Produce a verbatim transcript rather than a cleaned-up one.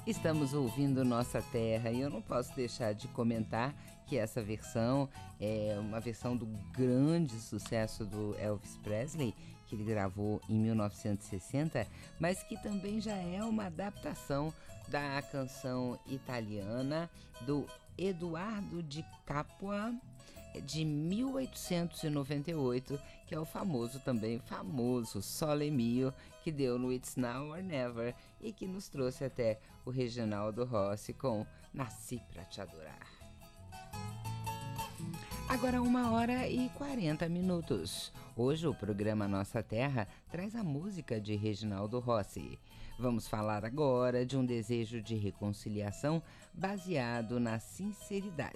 Estamos ouvindo Nossa Terra e eu não posso deixar de comentar que essa versão é uma versão do grande sucesso do Elvis Presley, que ele gravou em mil novecentos e sessenta, mas que também já é uma adaptação da canção italiana do Eduardo Di Capua, de mil oitocentos e noventa e oito, que é o famoso também, famoso Sole Mio, que deu no It's Now or Never e que nos trouxe até o Reginaldo Rossi com Nasci Pra Te Adorar. Agora uma hora e quarenta minutos. Hoje o programa Nossa Terra traz a música de Reginaldo Rossi. Vamos falar agora de um desejo de reconciliação baseado na sinceridade.